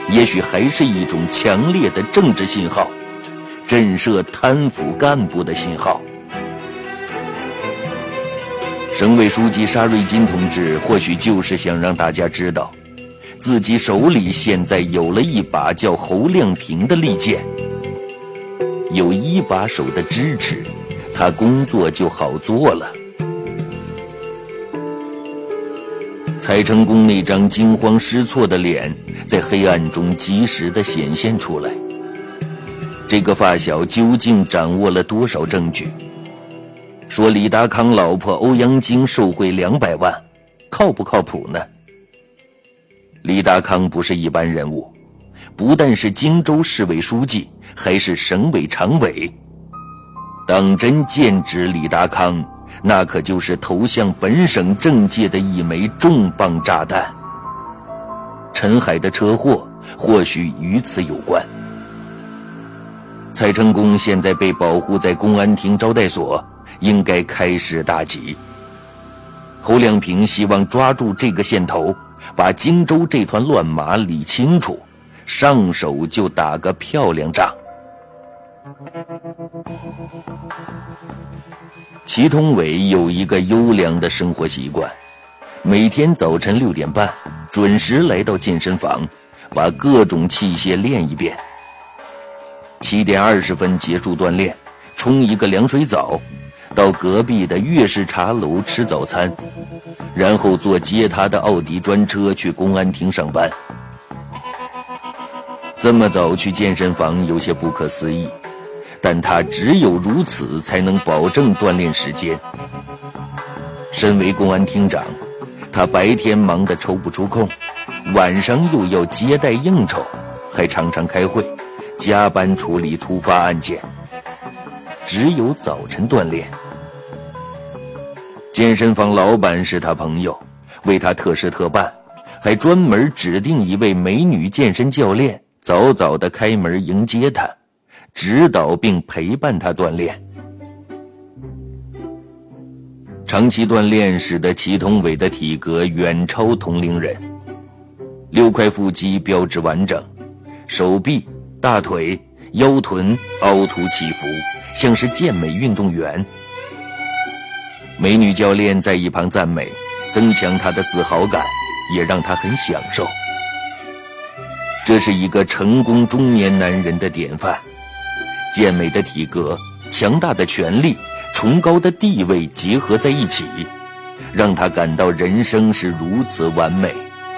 也许还是一种强烈的政治信号，震慑贪腐干部的信号。省委书记沙瑞金同志或许就是想让大家知道，自己手里现在有了一把叫侯亮平的利剑，有一把手的支持，他工作就好做了。蔡成功那张惊慌失措的脸在黑暗中及时地显现出来。这个发小究竟掌握了多少证据？说李达康老婆欧阳菁受贿200万，靠不靠谱呢？李达康不是一般人物，不但是荆州市委书记，还是省委常委。当真剑指李达康，那可就是投向本省政界的一枚重磅炸弹。陈海的车祸或许与此有关。蔡成功现在被保护在公安厅招待所，应该开始大吉。侯亮平希望抓住这个线头，把荆州这团乱麻理清楚，上手就打个漂亮仗。祁同伟有一个优良的生活习惯，每天早晨6点半准时来到健身房，把各种器械练一遍。7点20分结束锻炼，冲一个凉水澡，到隔壁的粤式茶楼吃早餐，然后坐接他的奥迪专车去公安厅上班。这么早去健身房有些不可思议，但他只有如此才能保证锻炼时间。身为公安厅长，他白天忙得抽不出空，晚上又要接待应酬，还常常开会，加班处理突发案件，只有早晨锻炼。健身房老板是他朋友，为他特事特办，还专门指定一位美女健身教练早早地开门迎接他，指导并陪伴他锻炼。长期锻炼使得祁同伟的体格远超同龄人，6块腹肌标志完整，手臂、大腿、腰臀凹凸起伏，像是健美运动员。美女教练在一旁赞美，增强他的自豪感，也让他很享受。这是一个成功中年男人的典范，健美的体格、强大的权力、崇高的地位结合在一起，让他感到人生是如此完美。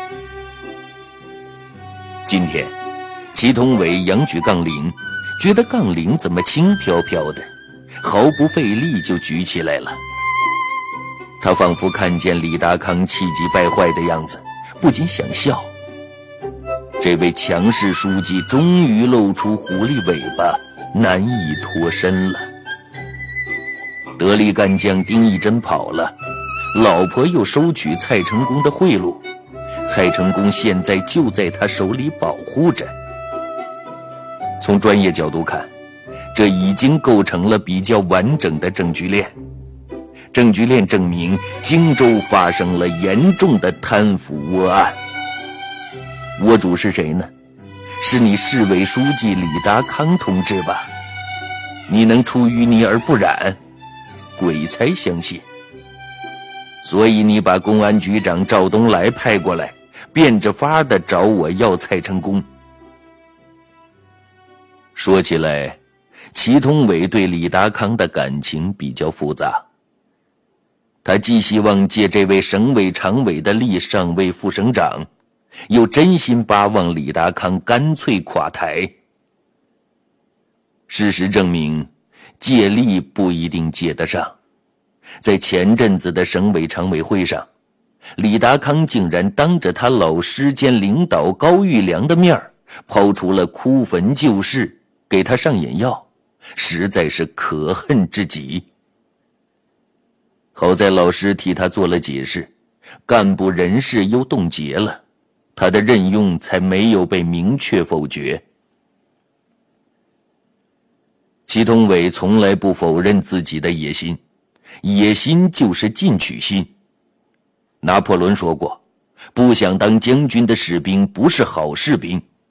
今天祁同伟仰举杠铃，觉得杠铃怎么轻飘飘的，毫不费力就举起来了。他仿佛看见李达康气急败坏的样子，不禁想笑。这位强势书记终于露出狐狸尾巴，难以脱身了。得力干将丁义珍跑了，老婆又收取蔡成功的贿赂，蔡成功现在就在他手里保护着。从专业角度看，这已经构成了比较完整的证据链。证据链证明荆州发生了严重的贪腐窝案。窝主是谁呢？是你市委书记李达康同志吧？你能出淤泥而不染？鬼才相信。所以你把公安局长赵东来派过来，变着法的找我要蔡成功。说起来，祁同伟对李达康的感情比较复杂。他既希望借这位省委常委的力上位副省长，又真心巴望李达康干脆垮台。事实证明，借力不一定借得上。在前阵子的省委常委会上，李达康竟然当着他老师兼领导高育良的面抛出了哭坟旧事，给他上眼药，实在是可恨之极。好在老师替他做了解释，干部人事又冻结了，他的任用才没有被明确否决。祁同伟从来不否认自己的野心，野心就是进取心。拿破仑说过，不想当将军的士兵不是好士兵，